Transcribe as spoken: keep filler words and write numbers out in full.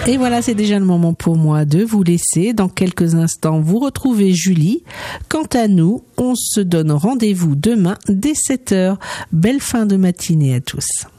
Et voilà, c'est déjà le moment pour moi de vous laisser. Dans quelques instants, vous retrouvez Julie. Quant à nous, on se donne rendez-vous demain dès sept heures. Belle fin de matinée à tous.